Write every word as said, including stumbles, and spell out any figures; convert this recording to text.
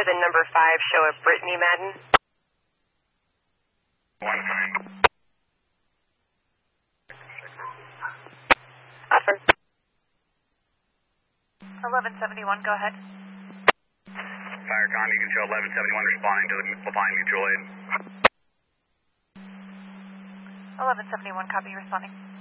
for the number five show of Brittany Madden. Offer. eleven seventy-one, go ahead. Firecom, you can show eleven seventy-one responding to the Levine mutual aid. eleven seventy-one, copy, responding.